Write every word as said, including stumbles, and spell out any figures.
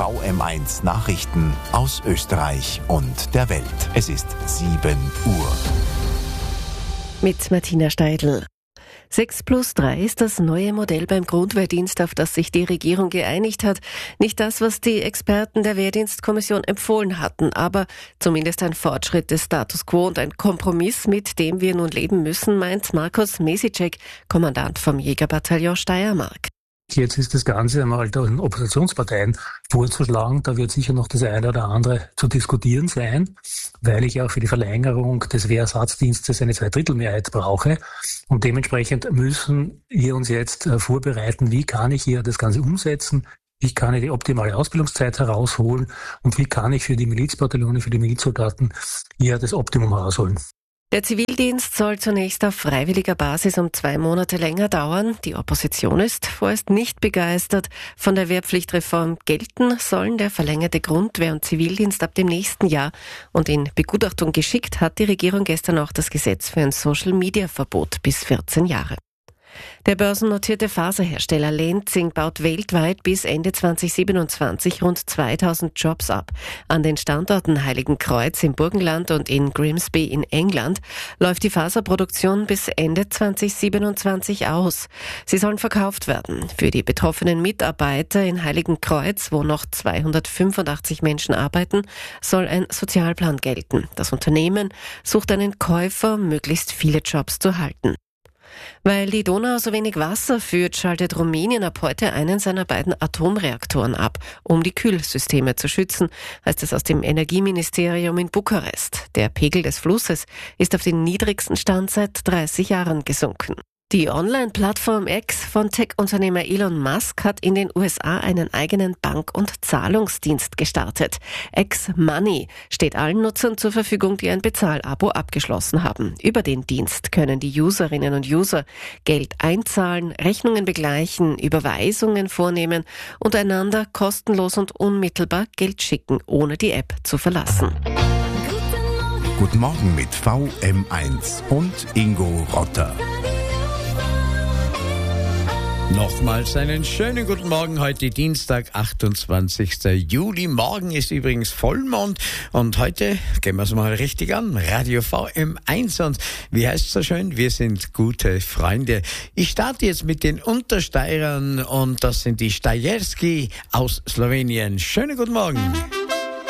V M eins Nachrichten aus Österreich und der Welt. Es ist sieben Uhr. Mit Martina Steidl. sechs plus drei ist das neue Modell beim Grundwehrdienst, auf das sich die Regierung geeinigt hat. Nicht das, was die Experten der Wehrdienstkommission empfohlen hatten, aber zumindest ein Fortschritt des Status quo und ein Kompromiss, mit dem wir nun leben müssen, meint Markus Mesicek, Kommandant vom Jägerbataillon Steiermark. Jetzt ist das Ganze einmal den Oppositionsparteien vorzuschlagen. Da wird sicher noch das eine oder andere zu diskutieren sein, weil ich auch für die Verlängerung des Wehrersatzdienstes eine Zweidrittelmehrheit brauche. Und dementsprechend müssen wir uns jetzt vorbereiten, wie kann ich hier das Ganze umsetzen, wie kann ich die optimale Ausbildungszeit herausholen und wie kann ich für die Milizbataillone, für die Milizsoldaten hier das Optimum herausholen. Der Zivildienst soll zunächst auf freiwilliger Basis um zwei Monate länger dauern. Die Opposition ist vorerst nicht begeistert. Von der Wehrpflichtreform gelten sollen der verlängerte Grundwehr- und Zivildienst ab dem nächsten Jahr. Und in Begutachtung geschickt hat die Regierung gestern auch das Gesetz für ein Social-Media-Verbot bis vierzehn Jahre. Der börsennotierte Faserhersteller Lenzing baut weltweit bis Ende zwanzig siebenundzwanzig rund zweitausend Jobs ab. An den Standorten Heiligenkreuz im Burgenland und in Grimsby in England läuft die Faserproduktion bis Ende zwanzig siebenundzwanzig aus. Sie sollen verkauft werden. Für die betroffenen Mitarbeiter in Heiligenkreuz, wo noch zweihundertfünfundachtzig Menschen arbeiten, soll ein Sozialplan gelten. Das Unternehmen sucht einen Käufer, um möglichst viele Jobs zu halten. Weil die Donau so wenig Wasser führt, schaltet Rumänien ab heute einen seiner beiden Atomreaktoren ab, um die Kühlsysteme zu schützen, heißt es aus dem Energieministerium in Bukarest. Der Pegel des Flusses ist auf den niedrigsten Stand seit dreißig Jahren gesunken. Die Online-Plattform X von Tech-Unternehmer Elon Musk hat in den U S A einen eigenen Bank- und Zahlungsdienst gestartet. X Money steht allen Nutzern zur Verfügung, die ein Bezahlabo abgeschlossen haben. Über den Dienst können die Userinnen und User Geld einzahlen, Rechnungen begleichen, Überweisungen vornehmen und einander kostenlos und unmittelbar Geld schicken, ohne die App zu verlassen. Guten Morgen mit V M eins und Ingo Rotter. Nochmals einen schönen guten Morgen, heute Dienstag, achtundzwanzigster Juli. Morgen ist übrigens Vollmond und heute gehen wir es mal richtig an. Radio V M eins und wie heißt es so schön? Wir sind gute Freunde. Ich starte jetzt mit den Untersteirern und das sind die Stajerski aus Slowenien. Schönen guten Morgen.